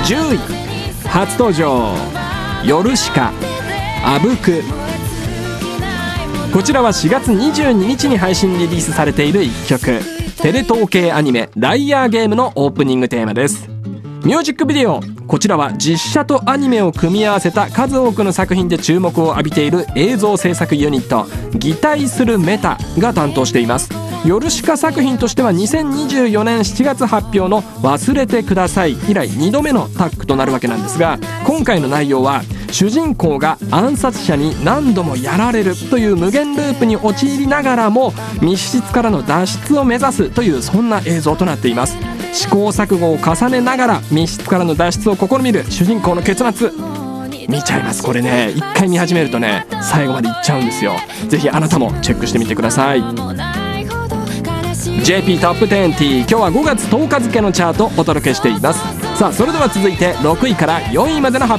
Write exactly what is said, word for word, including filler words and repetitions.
じゅうい、初登場ヨルシカあぶく。こちらはしがつにじゅうににちに配信リリースされているいっきょく、テレ東系アニメライアーゲームのオープニングテーマです。ミュージックビデオ、こちらは実写とアニメを組み合わせた数多くの作品で注目を浴びている映像制作ユニット擬態するメタが担当しています。ヨルシカ作品としてはにせんにじゅうよねんしちがつ発表の忘れてください以来にどめのタッグとなるわけなんですが、今回の内容は主人公が暗殺者に何度もやられるという無限ループに陥りながらも密室からの脱出を目指すという、そんな映像となっています。試行錯誤を重ねながら密室からの脱出を試みる主人公の結末、見ちゃいます。これね、一回見始めるとね最後までいっちゃうんですよ。ぜひあなたもチェックしてみてください。 ジェーピー トップにじゅう、今日はごがつとおか付のチャートをお届けしています。さあそれでは続いてろくいからよんいまでの発